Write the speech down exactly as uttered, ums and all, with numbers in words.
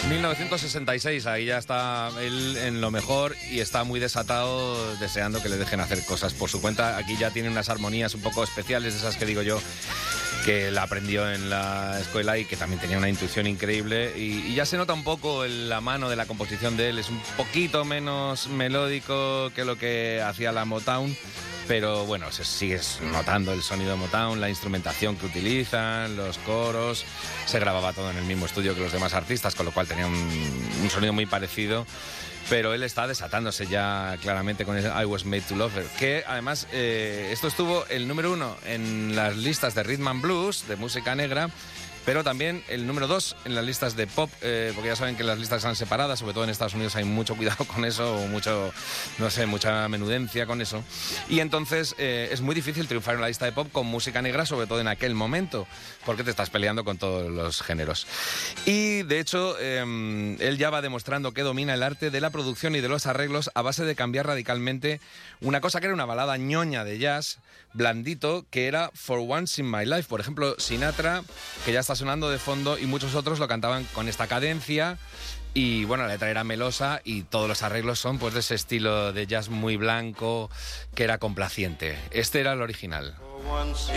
mil novecientos sesenta y seis, ahí ya está él en lo mejor y está muy desatado, deseando que le dejen hacer cosas por su cuenta. Aquí ya tiene unas armonías un poco especiales, de esas que digo yo, que la aprendió en la escuela y que también tenía una intuición increíble. Y, y ya se nota un poco el, la mano de la composición de él, es un poquito menos melódico que lo que hacía la Motown. Pero bueno, se sigue notando el sonido de Motown, la instrumentación que utilizan, los coros. Se grababa todo en el mismo estudio que los demás artistas, con lo cual tenía un, un sonido muy parecido. Pero él está desatándose ya claramente con el I Was Made to Love Her, que además eh, esto estuvo el número uno en las listas de Rhythm and Blues, de música negra, pero también el número dos en las listas de pop, eh, porque ya saben que las listas están separadas, sobre todo en Estados Unidos hay mucho cuidado con eso, o mucho, no sé, mucha menudencia con eso. Y entonces eh, es muy difícil triunfar en la lista de pop con música negra, sobre todo en aquel momento, porque te estás peleando con todos los géneros. Y de hecho, eh, él ya va demostrando que domina el arte de la producción y de los arreglos a base de cambiar radicalmente una cosa que era una balada ñoña de jazz, blandito, que era For Once in My Life. Por ejemplo, Sinatra, que ya está sonando de fondo, y muchos otros lo cantaban con esta cadencia. Y bueno, la letra era melosa y todos los arreglos son pues de ese estilo de jazz muy blanco que era complaciente. Este era el original. For once